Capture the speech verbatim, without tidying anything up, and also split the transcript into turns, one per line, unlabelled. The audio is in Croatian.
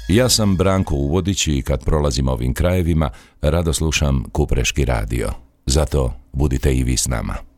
Ja sam Branko Uvodić i kad prolazim ovim krajevima, rado slušam Kupreški radio. Zato budite i vi s nama.